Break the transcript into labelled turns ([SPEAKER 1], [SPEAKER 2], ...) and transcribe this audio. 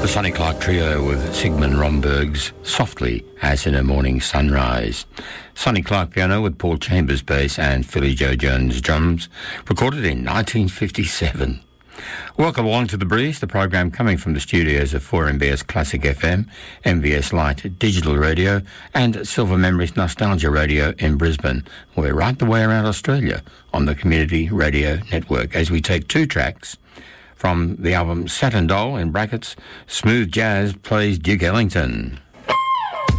[SPEAKER 1] The Sonny Clark Trio with Sigmund Romberg's Softly as in a Morning Sunrise. Sonny Clark piano with Paul Chambers bass and Philly Joe Jones drums, recorded in 1957. Welcome along to The Breeze, the program coming from the studios of 4MBS Classic FM, MBS Light Digital Radio and Silver Memories Nostalgia Radio in Brisbane. We're right the way around Australia on the Community Radio Network as we take two tracks from the album Saturn Doll, in brackets, Smooth Jazz plays Duke Ellington.